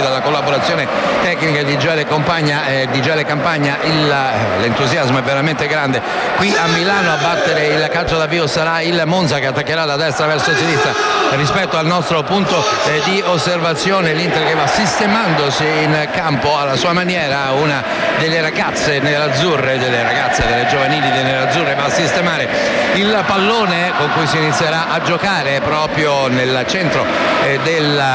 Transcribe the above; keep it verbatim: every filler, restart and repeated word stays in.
dalla collaborazione tecnica di Gele Compagna, eh, di Gele Campagna il, l'entusiasmo è veramente grande. Qui a Milano a battere il calcio d'avvio sarà il Monza, che attaccherà da destra verso sinistra rispetto al nostro punto eh, di osservazione. L'Inter che va sistemandosi in campo alla sua maniera, una delle ragazze nerazzurre, delle ragazze delle giovanili delle nerazzurre va a sistemare il pallone con cui si inizierà a giocare proprio nel centro eh, del